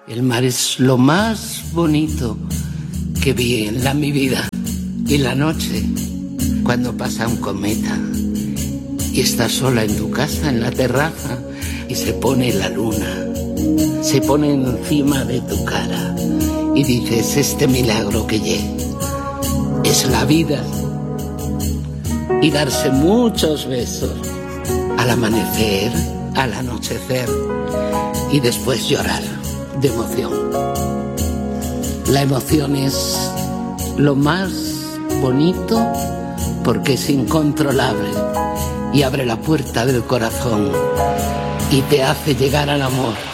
El mar es lo más bonito que vi en mi vida. Y la noche, cuando pasa un cometa y estás sola en tu casa, en la terraza, y se pone la luna, se pone encima de tu cara y dices, este milagro que es la vida. Y darse muchos besos al amanecer, al anochecer, y después llorar de emoción. La emoción es lo más bonito porque es incontrolable y abre la puerta del corazón y te hace llegar al amor.